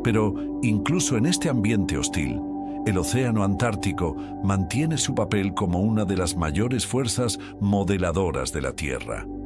Pero, incluso en este ambiente hostil, el Océano Antártico mantiene su papel como una de las mayores fuerzas modeladoras de la Tierra.